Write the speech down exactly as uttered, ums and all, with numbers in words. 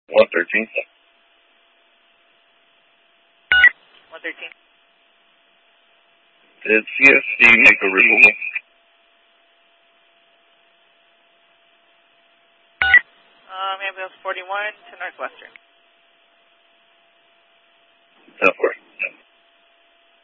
one thirteen. one thirteen. Did C S C make a removal? Um, ambulance forty-one to Northwestern. ten four.